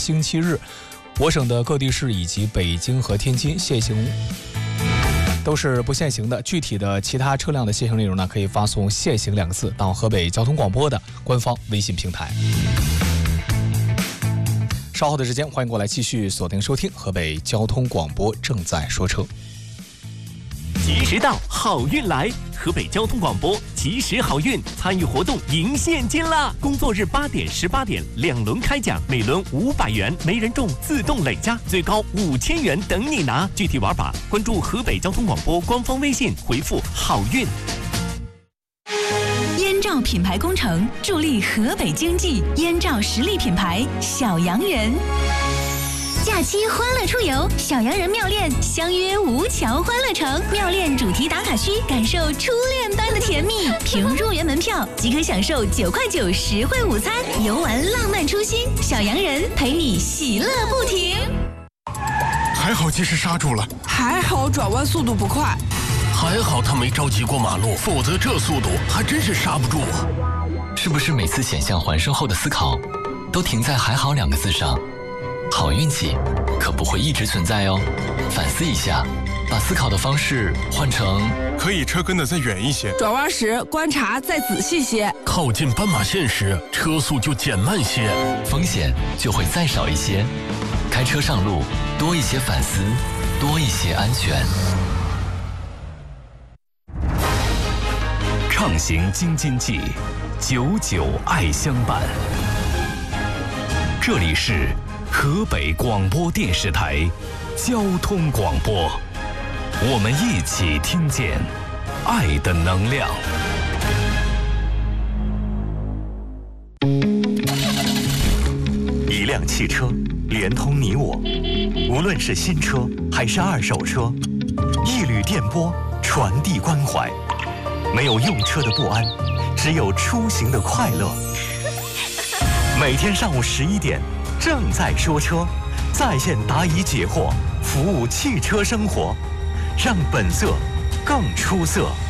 星期日，我省的各地市以及北京和天津限行都是不限行的。具体的其他车辆的限行内容呢，可以发送限行2个字到河北交通广播的官方微信平台。稍后的时间，欢迎过来继续锁定收听河北交通广播正在说车。 吉时到，好运来！河北交通广播吉时好运参与活动赢现金啦！工作日8点、18点2轮开奖，每轮500元，没人中自动累加，最高5000元等你拿。具体玩法，关注河北交通广播官方微信，回复好运。 燕赵品牌工程助力河北经济，燕赵实力品牌小洋人。假期欢乐出游，小洋人妙恋相约吴桥欢乐城，妙恋主题打卡区，感受初恋般的甜蜜。凭入园门票即可享受9块9实惠午餐，游玩浪漫初心，小洋人陪你喜乐不停。 还好及时刹住了， 还好转弯速度不快， 还好他没着急过马路，否则这速度还真是刹不住啊！ 是不是每次险象环生后的思考，都停在“还好”2个字上？好运气可不会一直存在哦，反思一下，把思考的方式换成可以车跟得再远一些， 转弯时观察再仔细些， 靠近斑马线时车速就减慢些， 风险就会再少一些。开车上路，多一些反思，多一些安全。 畅行京津冀，久久爱相伴。这里是河北广播电视台交通广播，我们一起听见爱的能量。 一辆汽车连通你我，无论是新车还是二手车，一缕电波传递关怀。没有用车的不安，只有出行的快乐。每天上午11点，正在说车，在线答疑解惑，服务汽车生活，让本色更出色。